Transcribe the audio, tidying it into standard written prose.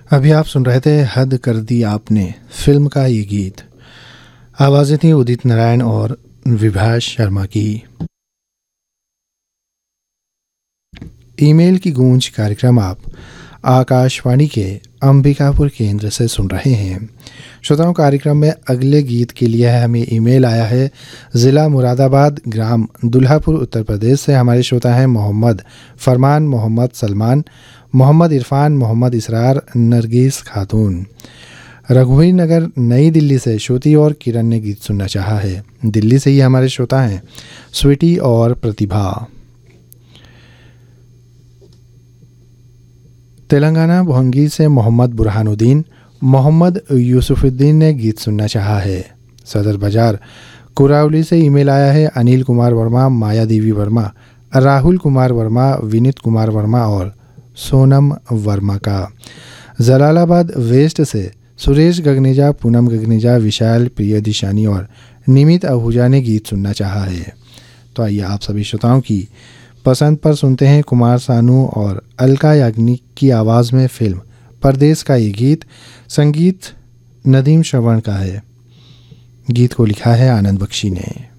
अभी आप सुन रहे थे हद कर दी आपने फिल्म का ये गीत। आवाज़ें थी उदित नारायण और विभाष शर्मा की। ईमेल की गूंज कार्यक्रम आप आकाशवाणी के अंबिकापुर केंद्र से सुन रहे हैं। श्रोताओं, कार्यक्रम में अगले गीत के लिए हमें ईमेल आया है ज़िला मुरादाबाद, ग्राम दुल्हापुर, उत्तर प्रदेश से। हमारे श्रोता हैं मोहम्मद फरमान, मोहम्मद सलमान, मोहम्मद इरफान, मोहम्मद इसरार, नरगिस खातून। रघुवीर नगर नई दिल्ली से श्रुति और किरण ने गीत सुनना चाहा है। दिल्ली से ही हमारे श्रोता हैं स्वीटी और प्रतिभा। तेलंगाना भोंगी से मोहम्मद बुरहानुद्दीन, मोहम्मद यूसुफुद्दीन ने गीत सुनना चाहा है। सदर बाजार कुरावली से ईमेल आया है अनिल कुमार वर्मा, माया देवी वर्मा, राहुल कुमार वर्मा, विनीत कुमार वर्मा और सोनम वर्मा का। जलालाबाद वेस्ट से सुरेश गगनेजा, पूनम गगनेजा, विशाल प्रियदिशानी और निमित आहूजा ने गीत सुनना चाहा है। तो आइए आप सभी श्रोताओं की पसंद पर सुनते हैं कुमार सानू और अलका याग्निक की आवाज़ में फिल्म परदेस का ये गीत। संगीत नदीम श्रवण का है। गीत को लिखा है आनंद बख्शी ने।